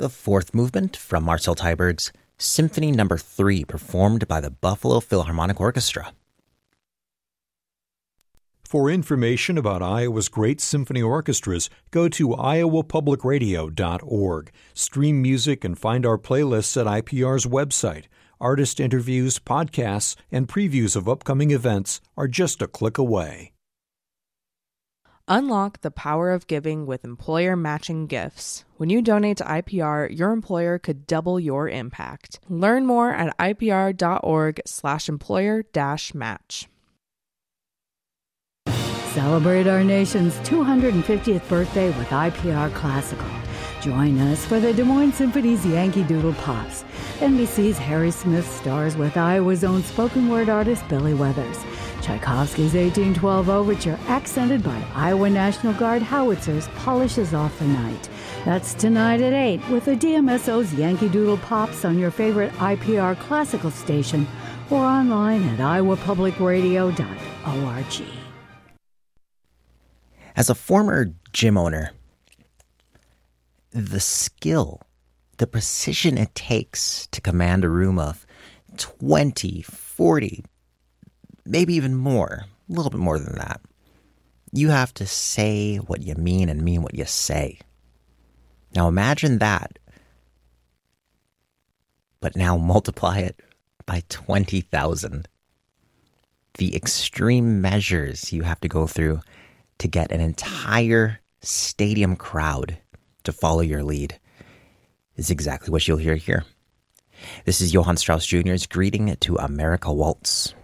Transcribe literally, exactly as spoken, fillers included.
the fourth movement from Marcel Teiberg's Symphony Number three, performed by the Buffalo Philharmonic Orchestra. For information about Iowa's great symphony orchestras, go to iowa public radio dot org. Stream music and find our playlists at I P R's website. Artist interviews, podcasts, and previews of upcoming events are just a click away. Unlock the power of giving with employer matching gifts. When you donate to I P R, your employer could double your impact. Learn more at ipr.org slash employer dash match. Celebrate our nation's two hundred fiftieth birthday with I P R Classical. Join us for the Des Moines Symphony's Yankee Doodle Pops. N B C's Harry Smith stars with Iowa's own spoken word artist Billy Weathers. Tchaikovsky's eighteen twelve Overture, accented by Iowa National Guard howitzers, polishes off the night. That's tonight at eight with the D M S O's Yankee Doodle Pops on your favorite I P R Classical station or online at iowa public radio dot org. As a former gym owner, the skill, the precision it takes to command a room of twenty, forty, maybe even more, a little bit more than that. You have to say what you mean and mean what you say. Now imagine that, but now multiply it by twenty thousand. The extreme measures you have to go through to get an entire stadium crowd to follow your lead is exactly what you'll hear here. This is Johann Strauss Junior's Greeting to America Waltz.